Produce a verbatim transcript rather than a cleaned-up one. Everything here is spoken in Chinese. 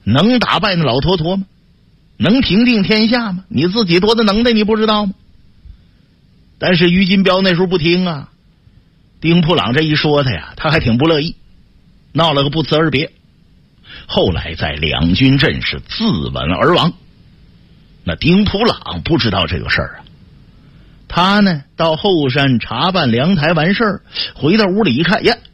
能打败那老坨坨吗？能平定天下吗？你自己多大能耐你不知道吗？但是于金彪那时候不听啊，丁普朗这一说他呀，他还挺不乐意，闹了个不辞而别。后来在两军阵是自刎而亡。那丁普朗不知道这个事儿啊，他呢到后山查办粮台完事儿，回到屋里一看，呀，